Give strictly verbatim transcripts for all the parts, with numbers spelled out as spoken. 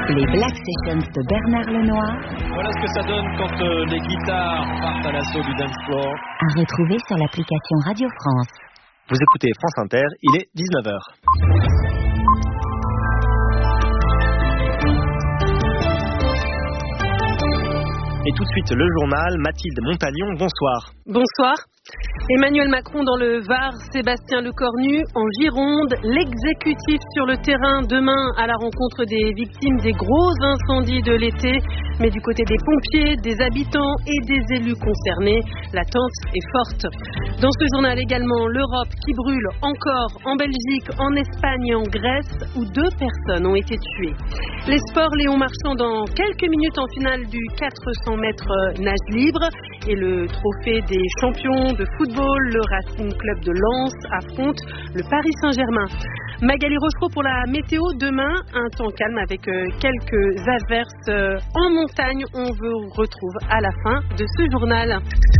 Les Black Sessions de Bernard Lenoir. Voilà ce que ça donne quand euh, les guitares partent à l'assaut du dance floor. À retrouver sur l'application Radio France. Vous écoutez France Inter, il est dix-neuf heures. Et tout de suite, le journal, Mathilde Montagnon, bonsoir. Bonsoir. Emmanuel Macron dans le Var, Sébastien Lecornu en Gironde, l'exécutif sur le terrain demain à la rencontre des victimes des gros incendies de l'été, mais du côté des pompiers, des habitants et des élus concernés, l'attente est forte. Dans ce journal également, l'Europe qui brûle encore en Belgique, en Espagne et en Grèce où deux personnes ont été tuées. Les sports, Léon Marchand dans quelques minutes en finale du quatre cents mètres nage libre et le trophée des champions de football, le Racing Club de Lens affronte le Paris Saint-Germain. Magali Rochereau pour la météo, demain, un temps calme avec quelques averses en montagne. On vous retrouve à la fin de ce journal.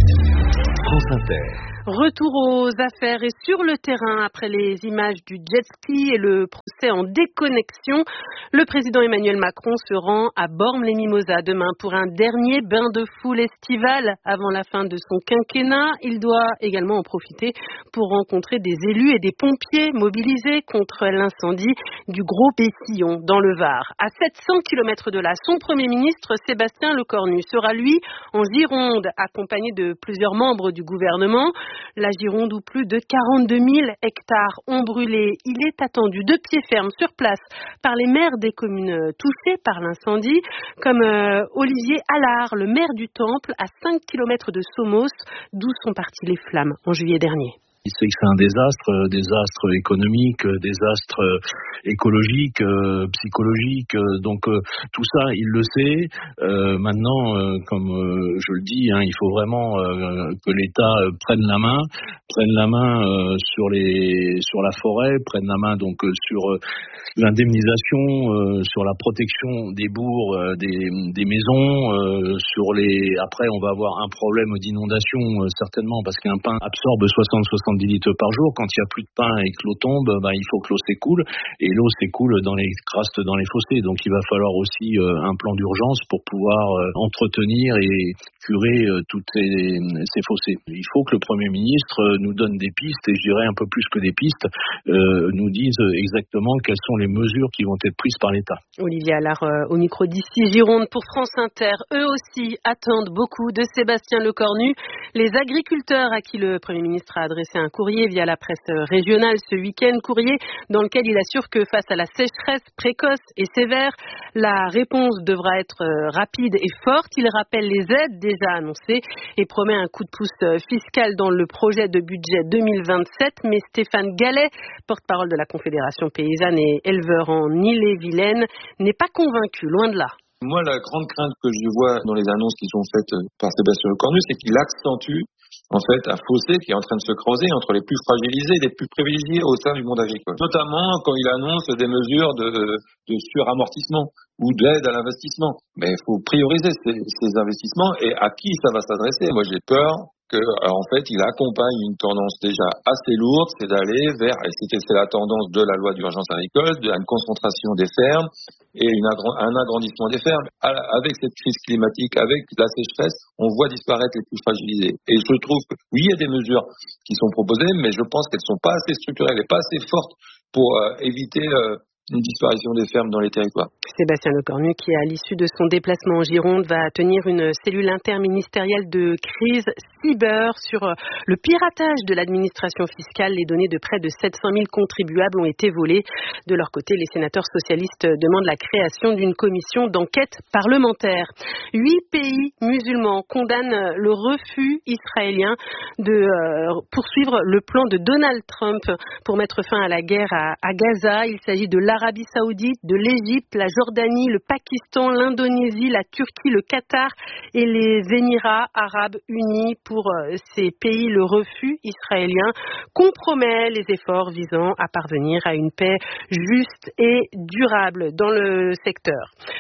France Inter. Retour aux affaires et sur le terrain après les images du jet ski et le procès en déconnexion. Le président Emmanuel Macron se rend à Bormes-les-Mimosas demain pour un dernier bain de foule estival avant la fin de son quinquennat. Il doit également en profiter pour rencontrer des élus et des pompiers mobilisés contre l'incendie du Gros Bessillon dans le Var. À sept cents kilomètres de là, son Premier ministre Sébastien Lecornu sera lui en Gironde accompagné de plusieurs membres du gouvernement. La Gironde où plus de quarante-deux mille hectares ont brûlé. Il est attendu de pied ferme sur place par les maires des communes touchées par l'incendie, comme euh, Olivier Allard, le maire du Temple, à cinq kilomètres de Somos, d'où sont parties les flammes en juillet dernier. Il sait que c'est un désastre, désastre économique, désastre écologique, euh, psychologique. Donc euh, tout ça, il le sait. Euh, maintenant, euh, comme euh, je le dis, hein, il faut vraiment euh, que l'État euh, prenne la main, prenne la main euh, sur les, sur la forêt, prenne la main donc euh, sur euh, l'indemnisation, euh, sur la protection des bourgs, euh, des, des maisons, euh, sur les. Après, on va avoir un problème d'inondation euh, certainement parce qu'un pin absorbe soixante à soixante-dix litres par jour. Quand il n'y a plus de pain et que l'eau tombe, ben, il faut que l'eau s'écoule et l'eau s'écoule dans les crastes, dans les fossés. Donc il va falloir aussi euh, un plan d'urgence pour pouvoir euh, entretenir et curer euh, toutes ces, ces fossés. Il faut que le Premier ministre euh, nous donne des pistes et je dirais un peu plus que des pistes, euh, nous dise exactement quelles sont les mesures qui vont être prises par l'État. Olivier Allard euh, au micro d'ici Gironde pour France Inter. Eux aussi attendent beaucoup de Sébastien Lecornu. Les agriculteurs à qui le Premier ministre a adressé un courrier via la presse régionale ce week-end, courrier dans lequel il assure que face à la sécheresse précoce et sévère, la réponse devra être rapide et forte. Il rappelle les aides déjà annoncées et promet un coup de pouce fiscal dans le projet de budget deux mille vingt-sept. Mais Stéphane Gallet, porte-parole de la Confédération paysanne et éleveur en Ille-et-Vilaine, n'est pas convaincu, loin de là. Moi, la grande crainte que je vois dans les annonces qui sont faites par Sébastien Lecornu, c'est qu'il accentue en fait un fossé qui est en train de se creuser entre les plus fragilisés et les plus privilégiés au sein du monde agricole. Notamment quand il annonce des mesures de, de suramortissement ou d'aide à l'investissement. Mais il faut prioriser ces, ces investissements et à qui ça va s'adresser. Moi, j'ai peur que, alors, en fait, il accompagne une tendance déjà assez lourde, c'est d'aller vers, et c'est, c'est la tendance de la loi d'urgence agricole, de une concentration des fermes et une, un agrandissement des fermes. Avec cette crise climatique, avec la sécheresse, on voit disparaître les plus fragilisés. Et je trouve que, oui, il y a des mesures qui sont proposées, mais je pense qu'elles ne sont pas assez structurelles et pas assez fortes pour euh, éviter euh, une disparition des fermes dans les territoires. Sébastien Lecornu, qui à l'issue de son déplacement en Gironde va tenir une cellule interministérielle de crise cyber sur le piratage de l'administration fiscale. Les données de près de sept cent mille contribuables ont été volées. De leur côté, les sénateurs socialistes demandent la création d'une commission d'enquête parlementaire. Huit pays musulmans condamnent le refus israélien de euh, poursuivre le plan de Donald Trump pour mettre fin à la guerre à, à Gaza. Il s'agit de l'Arabie Saoudite, de l'Égypte, la Jordanie, le Pakistan, l'Indonésie, la Turquie, le Qatar et les Émirats arabes unis. Pour ces pays, le refus israélien compromet les efforts visant à parvenir à une paix juste et durable dans le secteur.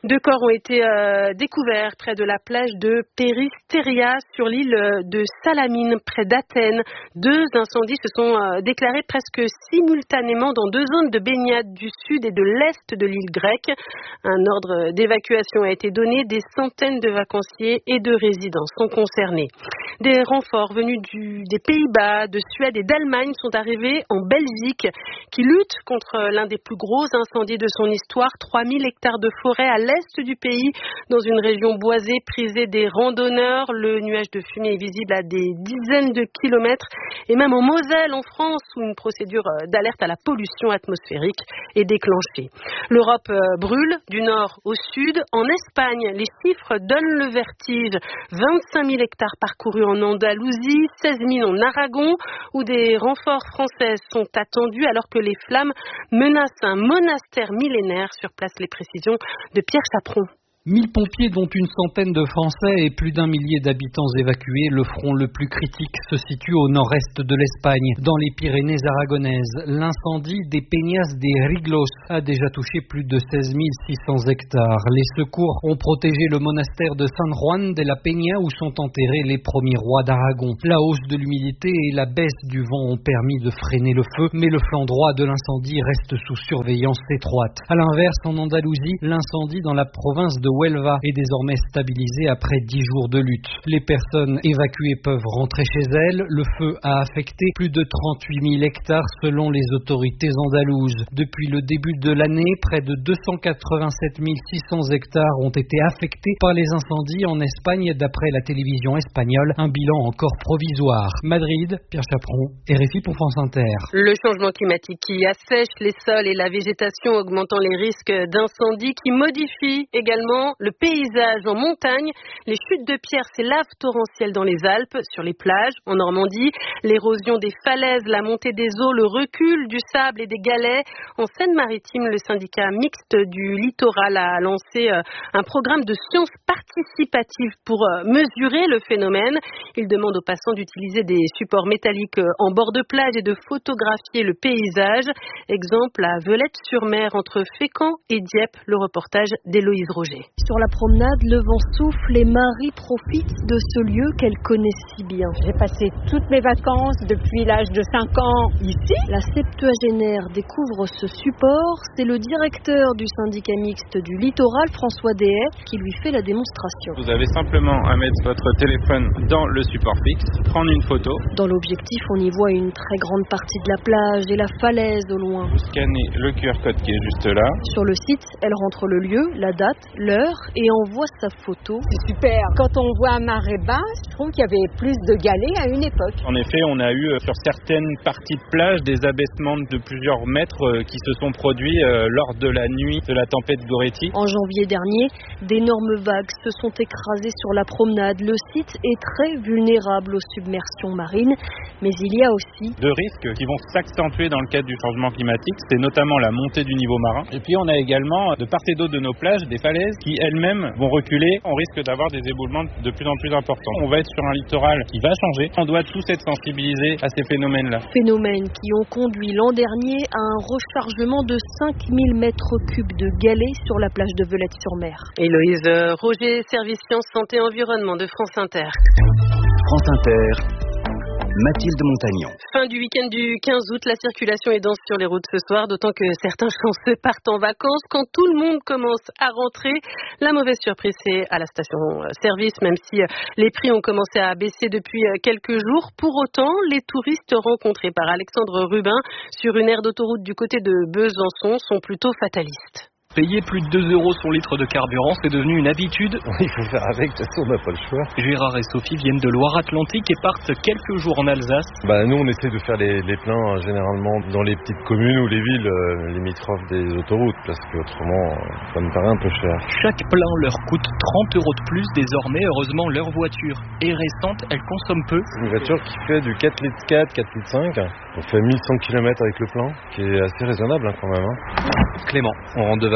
Deux corps ont été euh, découverts près de la plage de Peristeria sur l'île de Salamine, près d'Athènes. Deux incendies se sont euh, déclarés presque simultanément dans deux zones de baignade du sud et de l'est de l'île grecque. Un ordre d'évacuation a été donné. Des centaines de vacanciers et de résidents sont concernés. Des renforts venus du, des Pays-Bas, de Suède et d'Allemagne sont arrivés en Belgique, qui lutte contre l'un des plus gros incendies de son histoire. trois mille hectares de forêt à l'est du pays, dans une région boisée prisée des randonneurs. Le nuage de fumée est visible à des dizaines de kilomètres, et même en Moselle, en France, où une procédure d'alerte à la pollution atmosphérique est déclenchée. L'Europe brûle du nord au sud. En Espagne, les chiffres donnent le vertige. vingt-cinq mille hectares parcourus en Andalousie, seize mille en Aragon, où des renforts français sont attendus alors que les flammes menacent un monastère millénaire. Sur place, les précisions de Pierre Chaperon. Mille pompiers, dont une centaine de Français et plus d'un millier d'habitants évacués. Le front le plus critique se situe au nord-est de l'Espagne, dans les Pyrénées aragonaises. L'incendie des Peñas de Riglos a déjà touché plus de seize mille six cents hectares. Les secours ont protégé le monastère de San Juan de la Peña, où sont enterrés les premiers rois d'Aragon. La hausse de l'humidité et la baisse du vent ont permis de freiner le feu, mais le flanc droit de l'incendie reste sous surveillance étroite. À l'inverse, en Andalousie, l'incendie dans la province de Huelva est désormais stabilisé après dix jours de lutte. Les personnes évacuées peuvent rentrer chez elles. Le feu a affecté plus de trente-huit mille hectares selon les autorités andalouses. Depuis le début de l'année, près de deux cent quatre-vingt-sept mille six cents hectares ont été affectés par les incendies en Espagne, d'après la télévision espagnole. Un bilan encore provisoire. Madrid, Pierre Chaperon, R F I pour France Inter. Le changement climatique qui assèche les sols et la végétation, augmentant les risques d'incendie, qui modifie également le paysage en montagne. Les chutes de pierres, ces laves torrentielles dans les Alpes, sur les plages, en Normandie, l'érosion des falaises, la montée des eaux, le recul du sable et des galets. En Seine-Maritime, le syndicat mixte du littoral a lancé un programme de sciences participatives pour mesurer le phénomène. Il demande aux passants d'utiliser des supports métalliques en bord de plage et de photographier le paysage. Exemple à Velette-sur-Mer, entre Fécamp et Dieppe, le reportage d'Héloïse Roger. Sur la promenade, le vent souffle et Marie profite de ce lieu qu'elle connaît si bien. J'ai passé toutes mes vacances depuis l'âge de cinq ans ici. La septuagénaire découvre ce support. C'est le directeur du syndicat mixte du littoral, François Dehay, qui lui fait la démonstration. Vous avez simplement à mettre votre téléphone dans le support fixe, prendre une photo. Dans l'objectif, on y voit une très grande partie de la plage et la falaise au loin. Vous scannez le Q R code qui est juste là. Sur le site, elle rentre le lieu, la date, l'heure et envoie sa photo. C'est super. Quand on voit marée basse, je trouve qu'il y avait plus de galets à une époque. En effet, on a eu sur certaines parties de plage des abaissements de plusieurs mètres qui se sont produits lors de la nuit de la tempête Goretti. En janvier dernier, d'énormes vagues se sont écrasées sur la promenade. Le site est très vulnérable aux submersions marines, mais il y a aussi deux risques qui vont s'accentuer dans le cadre du changement climatique. C'est notamment la montée du niveau marin. Et puis on a également de part et d'autre de nos plages des falaises qui elles-mêmes vont reculer. On risque d'avoir des éboulements de plus en plus importants. On va être sur un littoral qui va changer. On doit tous être sensibilisés à ces phénomènes-là. Phénomènes qui ont conduit l'an dernier à un rechargement de cinq mille mètres cubes de galets sur la plage de Velette-sur-Mer. Héloïse Roger, service Sciences, Santé, Environnement de France Inter. France Inter. Mathilde Montagnon. Fin du week-end du quinze août, la circulation est dense sur les routes ce soir, d'autant que certains chanceux partent en vacances. Quand tout le monde commence à rentrer, la mauvaise surprise c'est à la station-service, même si les prix ont commencé à baisser depuis quelques jours. Pour autant, les touristes rencontrés par Alexandre Rubin sur une aire d'autoroute du côté de Besançon sont plutôt fatalistes. Payer plus de deux euros son litre de carburant, c'est devenu une habitude. Il faut faire avec, de toute façon on n'a pas le choix. Gérard et Sophie viennent de Loire-Atlantique et partent quelques jours en Alsace. Bah, nous on essaie de faire les, les pleins euh, généralement dans les petites communes ou les villes euh, limitrophes des autoroutes, parce qu'autrement euh, ça me paraît un peu cher. Chaque plein leur coûte trente euros de plus désormais. Heureusement, leur voiture est récente, elle consomme peu. Une voiture qui fait du quatre litres quatre, quatre litres cinq, on fait mille cent kilomètres avec le plein, qui est assez raisonnable hein, quand même. Hein. Clément, on rentre de vacances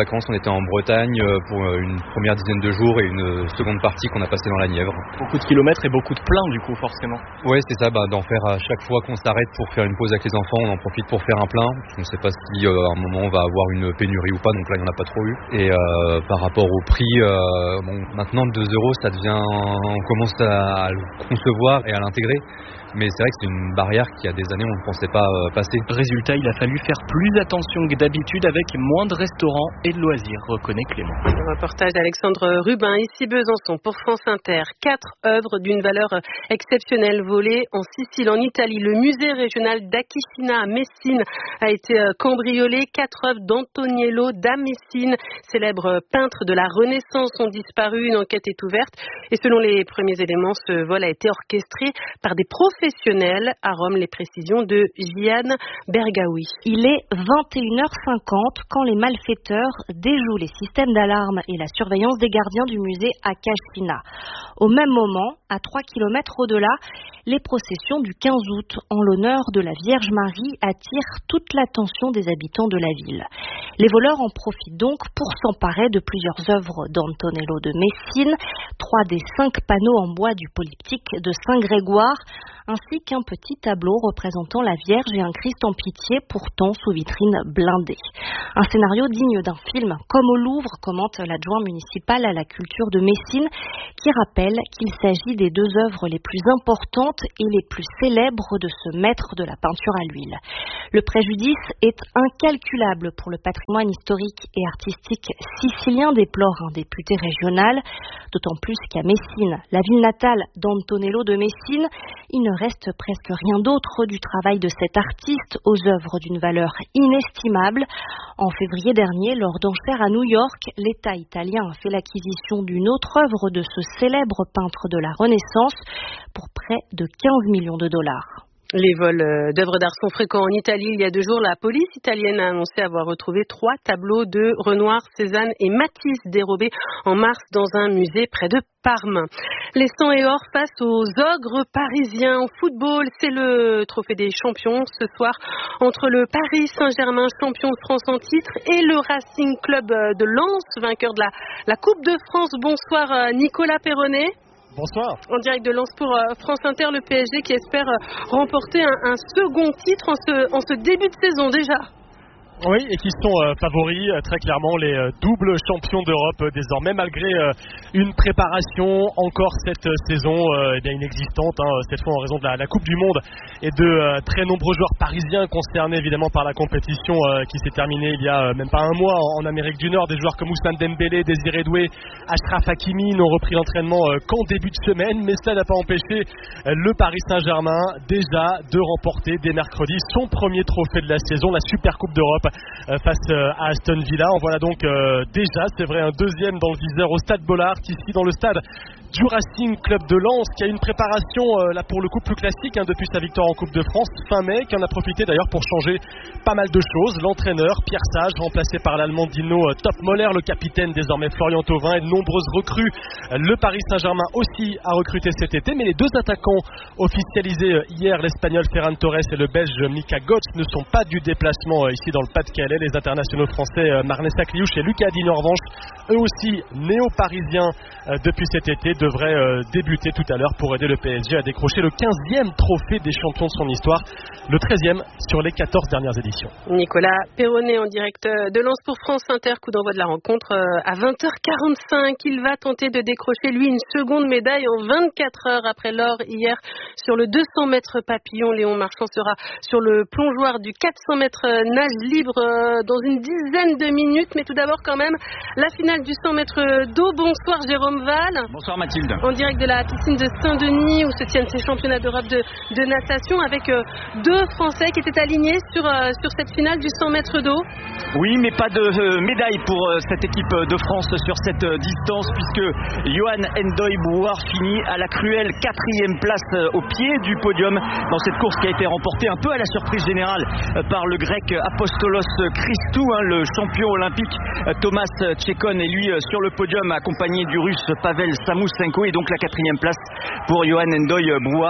vacances, on était en Bretagne pour une première dizaine de jours et une seconde partie qu'on a passée dans la Nièvre. Beaucoup de kilomètres et beaucoup de plein du coup forcément. Ouais, c'est ça, bah, d'en faire à chaque fois qu'on s'arrête pour faire une pause avec les enfants, on en profite pour faire un plein. On ne sait pas si euh, à un moment on va avoir une pénurie ou pas, donc là il n'y en a pas trop eu. Et euh, par rapport au prix, euh, bon, maintenant deux euros ça devient, on commence à le concevoir et à l'intégrer. Mais c'est vrai que c'est une barrière qui, il y a des années, on ne pensait pas euh, passer. Résultat, il a fallu faire plus attention que d'habitude avec moins de restaurants et de loisirs, reconnaît Clément. Le reportage d'Alexandre Rubin, ici Besançon, pour France Inter. Quatre œuvres d'une valeur exceptionnelle volées en Sicile, en Italie. Le musée régional d'Aquisina à Messine a été cambriolé. Quatre œuvres d'Antoniello da Messine, célèbre peintre de la Renaissance, ont disparu. Une enquête est ouverte. Et selon les premiers éléments, ce vol a été orchestré par des professionnels professionnel. À Rome, les précisions de Gianne Bergaoui. Il est vingt et une heures cinquante quand les malfaiteurs déjouent les systèmes d'alarme et la surveillance des gardiens du musée à Cascina. Au même moment, à trois kilomètres au-delà, les processions du quinze août en l'honneur de la Vierge Marie attirent toute l'attention des habitants de la ville. Les voleurs en profitent donc pour s'emparer de plusieurs œuvres d'Antonello de Messine, trois des cinq panneaux en bois du polyptyque de Saint-Grégoire, ainsi qu'un petit tableau représentant la Vierge et un Christ en pitié, pourtant sous vitrine blindée. Un scénario digne d'un film, comme au Louvre, commente l'adjoint municipal à la culture de Messine, qui rappelle qu'il s'agit des deux œuvres les plus importantes et les plus célèbres de ce maître de la peinture à l'huile. Le préjudice est incalculable pour le patrimoine historique et artistique sicilien, déplore un député régional, d'autant plus qu'à Messine, la ville natale d'Antonello de Messine, il ne reste presque rien d'autre du travail de cet artiste aux œuvres d'une valeur inestimable. En février dernier, lors d'enchères à New York, l'État italien a fait l'acquisition d'une autre œuvre de ce célèbre peintre de la Renaissance pour près de quinze millions de dollars. Les vols d'œuvres d'art sont fréquents en Italie. Il y a deux jours, la police italienne a annoncé avoir retrouvé trois tableaux de Renoir, Cézanne et Matisse dérobés en mars dans un musée près de Parme. Les sang et or face aux ogres parisiens au football. C'est le trophée des champions ce soir entre le Paris Saint-Germain, champion de France en titre, et le Racing Club de Lens, vainqueur de la, la Coupe de France. Bonsoir Nicolas Perronnet. Bonsoir. En direct de Lens pour France Inter, le P S G qui espère remporter un, un second titre en ce, en ce début de saison déjà. Oui, et qui sont euh, favoris, euh, très clairement, les euh, doubles champions d'Europe euh, désormais, malgré euh, une préparation encore cette euh, saison euh, eh bien inexistante, hein, cette fois en raison de la, la Coupe du Monde et de euh, très nombreux joueurs parisiens concernés évidemment par la compétition euh, qui s'est terminée il y a euh, même pas un mois en, en Amérique du Nord. Des joueurs comme Ousmane Dembélé, Désiré Doué, Achraf Hakimi n'ont repris l'entraînement euh, qu'en début de semaine, mais cela n'a pas empêché euh, le Paris Saint-Germain déjà de remporter dès mercredi son premier trophée de la saison, la Super Coupe d'Europe face à Aston Villa. En voilà donc euh, déjà, c'est vrai, un deuxième dans le viseur au Stade Bollaert, ici dans le stade du Racing Club de Lens, qui a une préparation euh, là pour le coup plus classique hein, depuis sa victoire en Coupe de France fin mai, qui en a profité d'ailleurs pour changer pas mal de choses. L'entraîneur Pierre Sage, remplacé par l'Allemand Dino euh, Topmöller, le capitaine désormais Florian Thauvin, et de nombreuses recrues. Euh, le Paris Saint-Germain aussi a recruté cet été, mais les deux attaquants officialisés euh, hier, l'Espagnol Ferran Torres et le Belge Mika Götze, ne sont pas du déplacement euh, ici dans le Pas-de-Calais. Les internationaux français euh, Marnès Akliouche et Lucas Digne, en revanche, eux aussi néo-parisiens euh, depuis cet été, devrait euh, débuter tout à l'heure pour aider le P S G à décrocher le quinzième trophée des champions de son histoire, le treizième sur les quatorze dernières éditions. Nicolas Perronnet en direct de Lens pour France Inter, coup d'envoi de la rencontre euh, à vingt heures quarante-cinq. Il va tenter de décrocher lui une seconde médaille en vingt-quatre heures après l'or hier sur le deux cents mètres papillon. Léon Marchand sera sur le plongeoir du quatre cents mètres nage libre euh, dans une dizaine de minutes, mais tout d'abord quand même la finale du cent mètres d'eau. Bonsoir Jérôme Val. Bonsoir Mathilde. En direct de la piscine de Saint-Denis où se tiennent ces championnats d'Europe de, de natation avec euh, deux Français qui étaient alignés sur, euh, sur cette finale du cent mètres d'eau. Oui, mais pas de euh, médaille pour euh, cette équipe de France sur cette euh, distance, puisque Yoann N'Doye Brouard finit à la cruelle quatrième place euh, au pied du podium dans cette course qui a été remportée un peu à la surprise générale euh, par le grec Apostolos Christou, hein, le champion olympique euh, Thomas Tchekon, et lui euh, sur le podium accompagné du russe Pavel Samoussenko, et donc la quatrième place pour Yoann N'Doye Brouard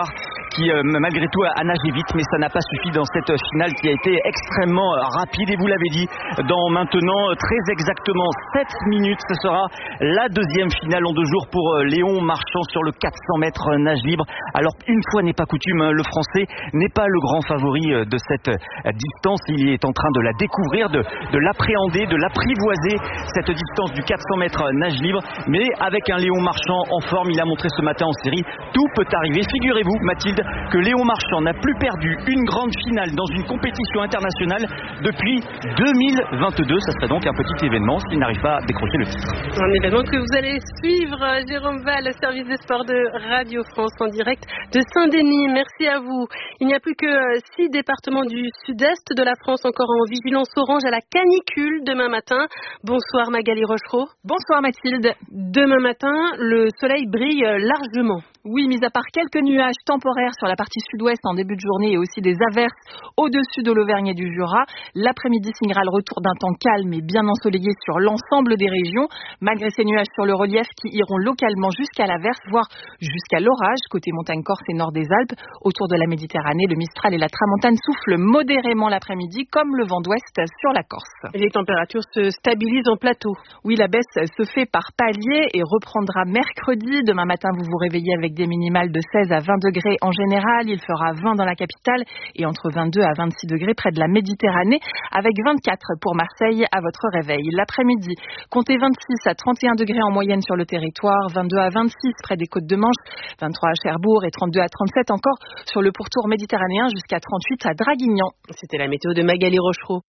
qui euh, malgré tout a nagé vite, mais ça n'a pas suffi dans cette finale qui a été extrêmement rapide. Et vous l'avez dit, dans maintenant très exactement sept minutes, ce sera la deuxième finale en deux jours pour euh, Léon Marchand sur le quatre cents mètres nage libre. Alors une fois n'est pas coutume, hein, le Français n'est pas le grand favori euh, de cette euh, distance. Il est en train de la découvrir, de, de l'appréhender, de l'apprivoiser, cette distance du quatre cents mètres nage libre. Mais avec un Léon Marchand en forme, il a montré ce matin en série, tout peut arriver. Figurez-vous, Mathilde, que Léon Marchand n'a plus perdu une grande finale dans une compétition internationale depuis deux mille vingt-deux. Ça serait donc un petit événement s'il n'arrive pas à décrocher le titre. Un événement que vous allez suivre, Jérôme Val, service des sports de Radio France en direct de Saint-Denis. Merci à vous. Il n'y a plus que six départements du sud-est de la France encore en vigilance orange à la canicule demain matin. Bonsoir Magali Rochereau. Bonsoir Mathilde. Demain matin, le soleil brille largement. Oui, mis à part quelques nuages temporaires sur la partie sud-ouest en début de journée et aussi des averses au-dessus de l'Auvergne et du Jura, l'après-midi signera le retour d'un temps calme et bien ensoleillé sur l'ensemble des régions, malgré ces nuages sur le relief qui iront localement jusqu'à l'averse, voire jusqu'à l'orage, côté montagne corse et nord des Alpes. Autour de la Méditerranée, le Mistral et la Tramontane soufflent modérément l'après-midi, comme le vent d'ouest sur la Corse. Et les températures se stabilisent en plateau. Oui, la baisse se fait par paliers et reprendra mercredi. Demain matin, vous vous réveillez avec des minimales de seize à vingt degrés en général. Il fera vingt dans la capitale et entre vingt-deux à vingt-six degrés près de la Méditerranée, avec vingt-quatre pour Marseille à votre réveil. L'après-midi, comptez vingt-six à trente et un degrés en moyenne sur le territoire, vingt-deux à vingt-six près des côtes de Manche, vingt-trois à Cherbourg et trente-deux à trente-sept encore sur le pourtour méditerranéen, jusqu'à trente-huit à Draguignan. C'était la météo de Magali Rochereau.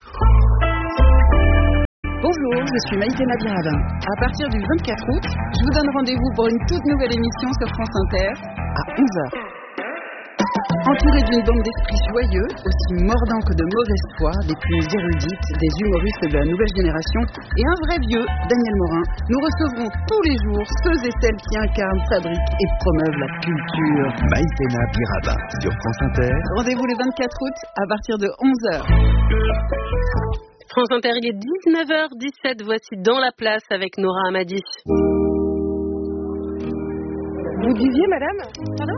Bonjour, je suis Maïté Nabirada. À partir du vingt-quatre août, je vous donne rendez-vous pour une toute nouvelle émission sur France Inter à onze heures. Entourée d'une bande d'esprits joyeux, aussi mordants que de mauvaise foi, des plus érudites, des humoristes de la nouvelle génération et un vrai vieux, Daniel Morin, nous recevrons tous les jours ceux et celles qui incarnent, fabriquent et promeuvent la culture. Maïtena Biraba sur France Inter. Rendez-vous le vingt-quatre août à partir de onze heures. France Inter, il est dix-neuf heures dix-sept. Voici Dans la place avec Nora Hamadi. Vous disiez, madame? Pardon?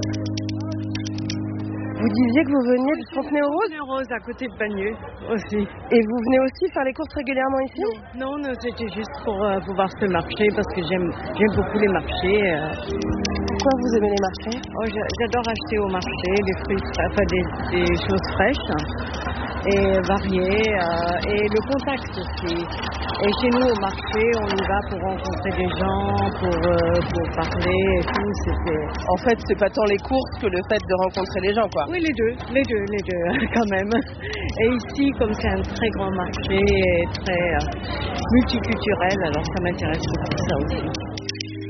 Vous disiez que vous veniez du Fontenay-aux-Roses? Fontenay-aux-Roses, à côté de Bagneux aussi. Et vous venez aussi faire les courses régulièrement ici? Non, non, c'était juste pour euh, pouvoir se marcher parce que j'aime j'aime beaucoup les marchés. Euh. Pourquoi vous aimez les marchés? Oh, j'adore acheter au marché des fruits, enfin des, des choses fraîches et variées euh, et le contact aussi. Et chez nous au marché, on y va pour rencontrer des gens, pour, euh, pour parler et tout. C'était... En fait, c'est pas tant les courses que le fait de rencontrer les gens, quoi. Oui, les deux, les deux, les deux, quand même. Et ici, comme c'est un très grand marché et très euh, multiculturel, alors ça m'intéresse beaucoup ça aussi.